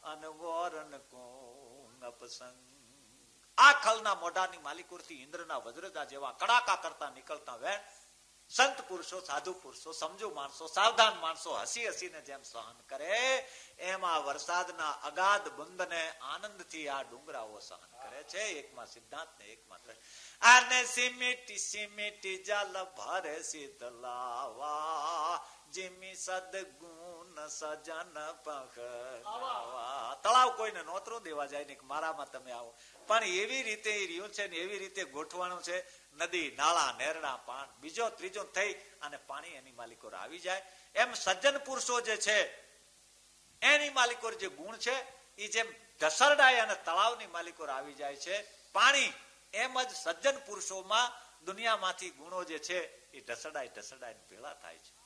અને ગોરન કોંગ અપસંગ. આ ખલના મોઢાની માલિકુરથી ઇન્દ્રના વજ્રજા જેવા કડાકા કરતા નીકળતા વેણ સંત પુરુષો, સાધુ પુરુષો, સમજુ માણસો, સાવધાન માણસો હસી હસીને જેમ સહન કરે એમાં વરસાદના અગાધ બુંદને આનંદથી આ ડુંગરાઓ સહન કરે છે. એકમાં સિદ્ધાંત ને એકમાં આને સિમેટી સિમેટી જલ ભરે શીતલાવા જીમી સદગુણ સજન પખડાવા. તળાવ કોઈને નોતરો દેવા જાય ને મારામાં તમે આવો, પણ એવી રીતે એ રહ્યું છે ને એવી રીતે ગોઠવાનું છે. નદી, નાળા, નેરડા, પાન બીજો ત્રીજો થઈ અને પાણી એની માલિકો આવી જાય. એમ સજ્જન પુરુષો જે છે એની માલિકો જે ગુણ છે એ જેમ ઢસરડાય અને તળાવની માલિકો આવી જાય છે પાણી, એમ જ સજ્જન પુરુષોમાં દુનિયામાંથી ગુણો જે છે એ ઢસડાય ઢસડાય ભેળા થાય છે.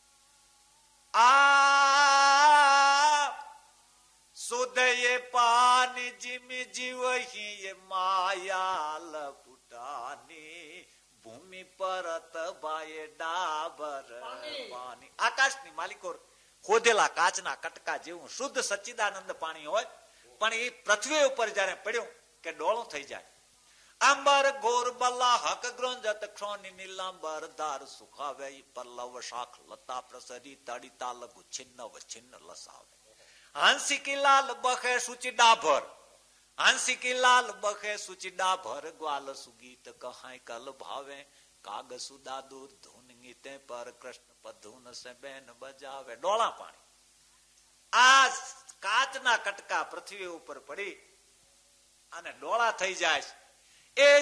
આ સુદયે પાની જીમી જીવ હી માયા લપુટાની ભૂમિ પરત બાય ડાબર પાણી. આકાશની માલિકો ખોદેલા કાચના કટકા જેવું શુદ્ધ સચ્ચિદાનંદ પાણી હોય, પણ એ પૃથ્વી ઉપર જયારે પડ્યું કે ડોળું થઈ જાય. અંબર ઘોર બલ્લા હક ગ્રોંજત ક્ષોની નીલાંબર ધાર સુખાવે પલ્લવ શાખ લતા પ્રસરી તડિતા લઘુ છિન્ન વછિન્ન લસાવે. હાંસી કી લાલ બખે સુચી ડાભર, હાંસી કી લાલ બખે સુચી ડાભર ગ્વાલ સુગીત કહાય કલ ભાવે કાગ સુદાદુ ધૂન ગીતે પર કૃષ્ણ પધુન સે બેન બજાવે. ડોળા પાણી આ કાચના કટકા પૃથ્વી ઉપર પડી અને ડોળા થઈ જાય એ